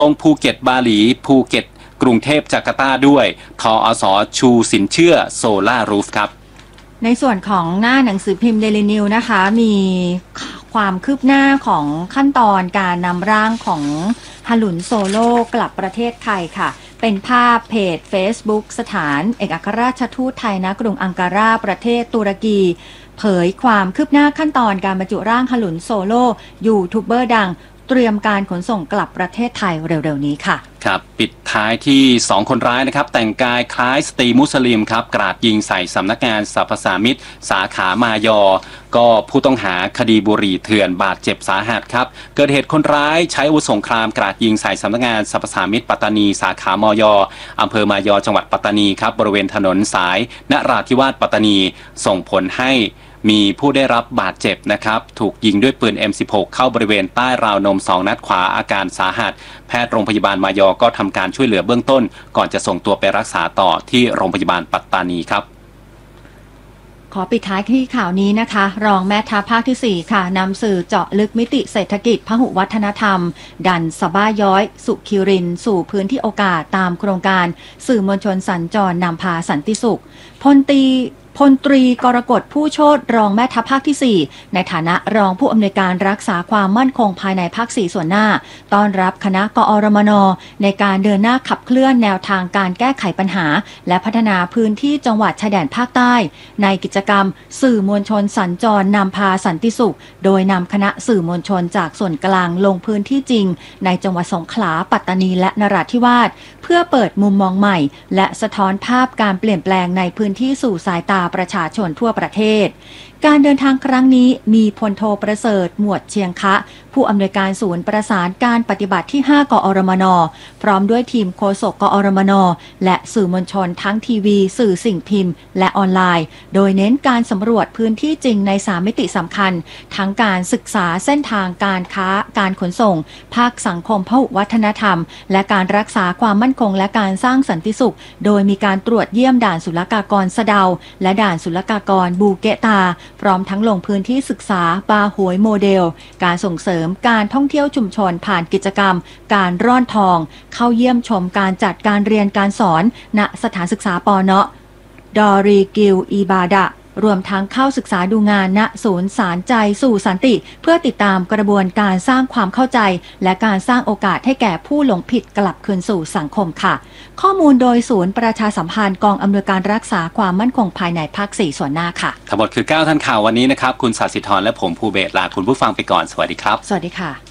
งภูเก็ตบาหลีภูเก็ตกรุงเทพจาการ์ตาด้วยทอสชูสินเชื่อโซล่ารูฟครับในส่วนของหน้าหนังสือพิมพ์เดลินิวนะคะมีความคืบหน้าของขั้นตอนการนำร่างของฮาลุนโซโลกลับประเทศไทยค่ะเป็นภาพเพจ Facebook สถานเอกอัครราชทูตไทยณกรุงอังการาประเทศตุรกีเผยความคืบหน้าขั้นตอนการบรรจุร่างฮาลุนโซโลยูทูบเบอร์ดังเตรียมการขนส่งกลับประเทศไทยเร็วๆนี้ค่ะครับปิดท้ายที่2คนร้ายนะครับแต่งกายคล้ายสตรีมุสลิมครับกราดยิงใส่สำนักงานสรรพสามิตสาขามายอก็ผู้ต้องหาคดีบุหรี่เถื่อนบาดเจ็บสาหัสครับเกิดเหตุคนร้ายใช้อาวุธสงครามกราดยิงใส่สำนักงานสรรพสามิตปัตตานีสาขามายออำเภอมายอจังหวัดปัตตานีครับบริเวณถนนสายนราธิวาสปัตตานีส่งผลให้มีผู้ได้รับบาดเจ็บนะครับถูกยิงด้วยปืน M16 เข้าบริเวณใต้ราวนม2นัดขวาอาการสาหัสแพทย์โรงพยาบาลมายอก็ทำการช่วยเหลือเบื้องต้นก่อนจะส่งตัวไปรักษาต่อที่โรงพยาบาลปัตตานีครับขอปิดท้ายที่ข่าวนี้นะคะรองแม่ทัพภาคที่4ค่ะนำสื่อเจาะลึกมิติเศรษฐกิจพหุวัฒนธรรมดันสะบ้าย้อยสุขิรินสู่พื้นที่โอกาสตามโครงการสื่อมวลชนสัญจรนำพาสันติสุขพลตรีกรกฎผู้โชติรองแม่ทัพภาคที่4ในฐานะรองผู้อำนวยการรักษาความมั่นคงภายในภาค4ส่วนหน้าต้อนรับคณะกอรมนในการเดินหน้าขับเคลื่อนแนวทางการแก้ไขปัญหาและพัฒนาพื้นที่จังหวัดชายแดนภาคใต้ในกิจกรรมสื่อมวลชนสัญจรนำพาสันติสุขโดยนำคณะสื่อมวลชนจากส่วนกลางลงพื้นที่จริงในจังหวัดสงขลาปัตตานีและนราธิวาสเพื่อเปิดมุมมองใหม่และสะท้อนภาพการเปลี่ยนแปลงในพื้นที่สู่สายตาประชาชนทั่วประเทศการเดินทางครั้งนี้มีพลโทประเสริฐหมวดเชียงคะผู้อำนวยการศูนย์ประสานการปฏิบัติที่5กอรมนพร้อมด้วยทีมโฆษกกอรมนและสื่อมวลชนทั้งทีวีสื่อสิ่งพิมพ์และออนไลน์โดยเน้นการสำรวจพื้นที่จริงใน3มิติสำคัญทั้งการศึกษาเส้นทางการค้าการขนส่งภาคสังคมพหุวัฒนธรรมและการรักษาความมั่นคงและการสร้างสันติสุขโดยมีการตรวจเยี่ยมด่านศุลกากรสะเดาและด่านศุลกากรบูเกตาพร้อมทั้งลงพื้นที่ศึกษาบาหวยโมเดลการส่งเสริมการท่องเที่ยวชุมชนผ่านกิจกรรมการร่อนทองเข้าเยี่ยมชมการจัดการเรียนการสอนณสถานศึกษาปเนาะดอรีกิลอีบาดะรวมทั้งเข้าศึกษาดูงานณศูนย์สารใจสู่สันติเพื่อติดตามกระบวนการสร้างความเข้าใจและการสร้างโอกาสให้แก่ผู้หลงผิดกลับคืนสู่สังคมค่ะข้อมูลโดยศูนย์ประชาสัมพันธ์กองอำนวยการรักษาความมั่นคงภายในภาค4ส่วนหน้าค่ะทั้งหมดคือ9ท่านข่าววันนี้นะครับคุณศาสิธรและผมภูเบศลาคุณผู้ฟังไปก่อนสวัสดีครับสวัสดีค่ะ